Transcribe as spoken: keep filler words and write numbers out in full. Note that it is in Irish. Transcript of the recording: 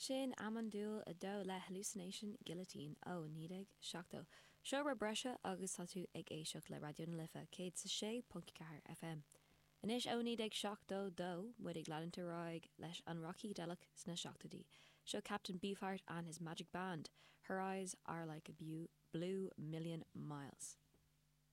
Sin amandúil a dó le hallucination guillotine ó nídig seachto. Seo ra breise agus tá tú ag éisioach le radio na lifa cé sa sé punt ceathair F M. Inis ó nídig seachtó dó muid ag leananta ráig leis an Rocky Delic sna seachtadí. Seo Captain Beefheart and his magic band. Her eyes are like a bu- blue million miles.